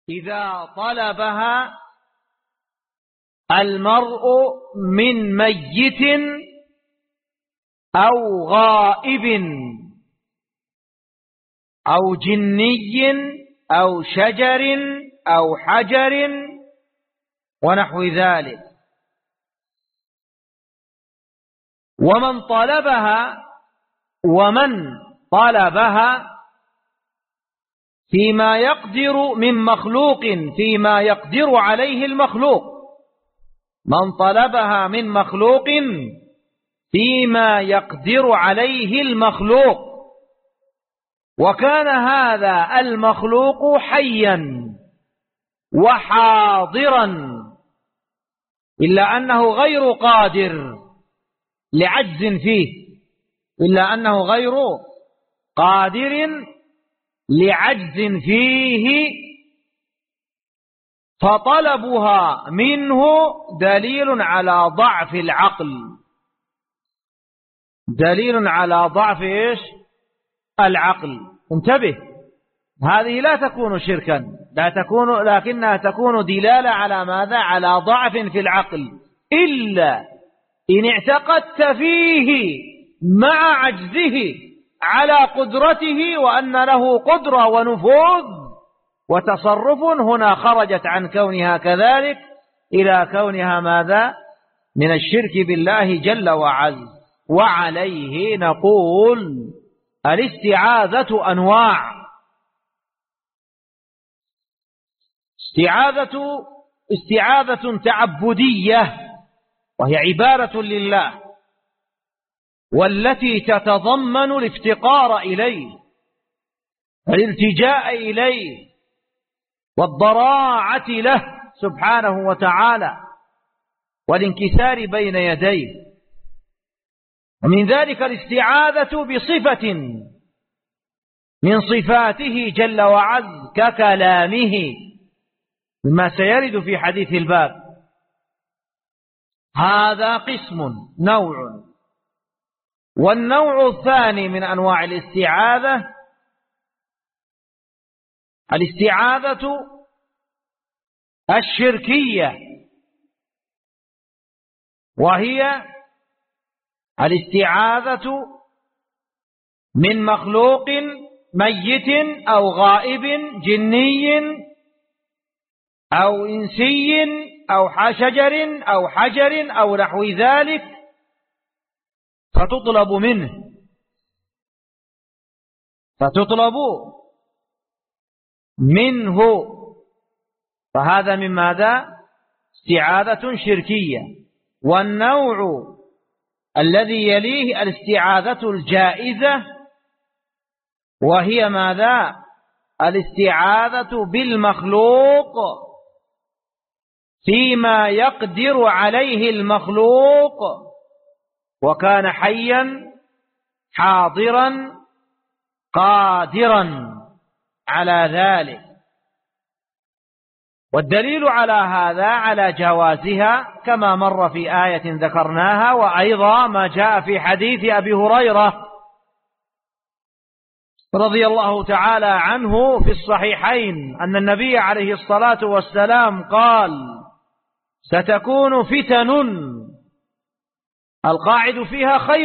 إذا طلبها المرء من ميت أو غائب أو جني أو شجر أو حجر ونحو ذلك. ومن طلبها فيما يقدر من مخلوق، فيما يقدر عليه المخلوق، من طلبها من مخلوق فيما يقدر عليه المخلوق، وكان هذا المخلوق حيا وحاضرا إلا أنه غير قادر لعجز فيه، إلا أنه غير قادر لعجز فيه، فطلبها منه دليل على ضعف العقل، دليل على ضعف إيش؟ العقل. انتبه، هذه لا تكون شركا، لكنها تكون دلالة على ماذا؟ على ضعف في العقل، إلا إن اعتقدت فيه مع عجزه على قدرته وأن له قدرة ونفوذ وتصرف، هنا خرجت عن كونها كذلك إلى كونها ماذا؟ من الشرك بالله جل وعز. وعليه نقول الاستعاذة أنواع. استعاذة تعبدية وهي عبادة لله، والتي تتضمن الافتقار إليه، الالتجاء إليه، والضراعة له سبحانه وتعالى، والانكسار بين يديه. ومن ذلك الاستعاذة بصفة من صفاته جل وعز ككلامه، مما سيرد في حديث الباب. هذا قسم، نوع. والنوع الثاني من أنواع الاستعاذة الاستعاذة الشركية، وهي الاستعاذة من مخلوق ميت أو غائب جني أو إنسي أو شجر أو حجر أو نحو ذلك، فتطلب منه، فهذا من ماذا؟ استعاذة شركية. والنوع الذي يليه الاستعاذة الجائزة، وهي ماذا؟ الاستعاذة بالمخلوق فيما يقدر عليه المخلوق، وكان حيا حاضرا قادرا على ذلك. والدليل على هذا على جوازها كما مر في آية ذكرناها، وأيضا ما جاء في حديث أبي هريرة رضي الله تعالى عنه في الصحيحين أن النبي عليه الصلاة والسلام قال: ستكون فتن القاعد فيها خير